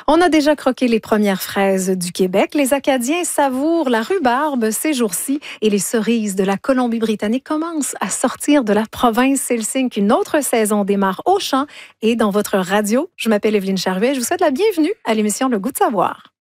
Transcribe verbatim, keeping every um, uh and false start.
On a déjà croqué les premières fraises du Québec. Les Acadiens savourent la rhubarbe ces jours-ci et les cerises de la Colombie-Britannique commencent à sortir de la province. C'est le signe qu'une autre saison démarre au champ et dans votre radio. Je m'appelle Evelyne Charvet. Je vous souhaite la bienvenue à l'émission Le Goût de savoir.